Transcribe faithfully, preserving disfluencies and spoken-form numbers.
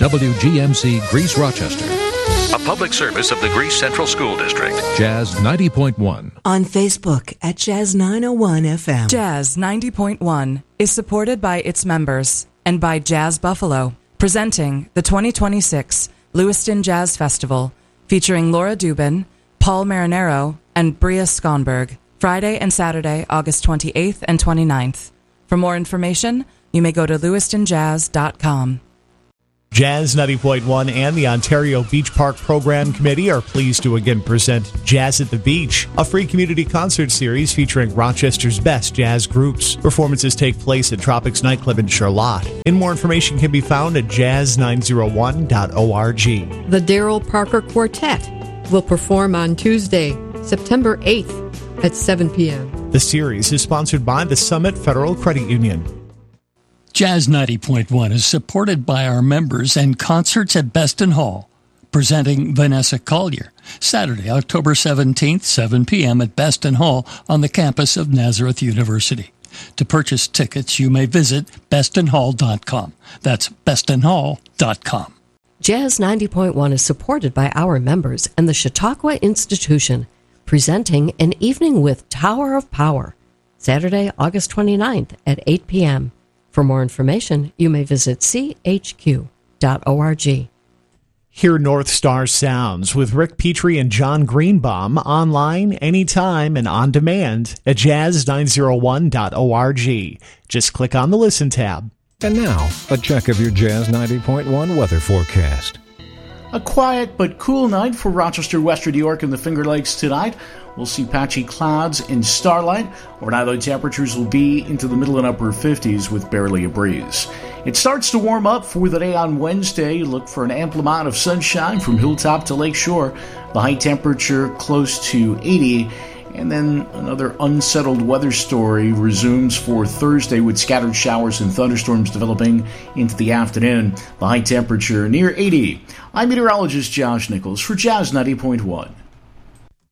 W G M C Greece Rochester. A public service of the Greece Central School District. Jazz ninety point one. On Facebook at Jazz nine oh one F M. Jazz ninety point one is supported by its members and by Jazz Buffalo, presenting the twenty twenty-six Lewiston Jazz Festival, featuring Laura Dubin, Paul Marinero, and Bria Skonberg, Friday and Saturday, August twenty-eighth and twenty-ninth. For more information, you may go to lewiston jazz dot com. Jazz ninety point one and the Ontario Beach Park Program Committee are pleased to again present Jazz at the Beach, a free community concert series featuring Rochester's best jazz groups. Performances take place at Tropics Nightclub in Charlotte. And more information can be found at jazz nine oh one dot org. The Daryl Parker Quartet will perform on Tuesday, September eighth at seven p.m. The series is sponsored by the Summit Federal Credit Union. Jazz ninety point one is supported by our members and concerts at Beston Hall, presenting Vanessa Collier, Saturday, October seventeenth, seven p.m. at Beston Hall on the campus of Nazareth University. To purchase tickets, you may visit beston hall dot com. That's beston hall dot com. Jazz ninety point one is supported by our members and the Chautauqua Institution, presenting An Evening with Tower of Power, Saturday, August twenty-ninth at eight p.m. For more information, you may visit c h q dot org. Hear North Star Sounds with Rick Petrie and John Greenbaum online, anytime, and on demand at jazz nine oh one dot org. Just click on the Listen tab. And now, a check of your Jazz ninety point one weather forecast. A quiet but cool night for Rochester, Western New York, and the Finger Lakes tonight. We'll see patchy clouds and starlight. Overnight low temperatures will be into the middle and upper fifties with barely a breeze. It starts to warm up for the day on Wednesday. Look for an ample amount of sunshine from hilltop to lakeshore. The high temperature close to eighty. And then another unsettled weather story resumes for Thursday with scattered showers and thunderstorms developing into the afternoon. The high temperature near eighty. I'm meteorologist Josh Nichols for Jazz ninety point one.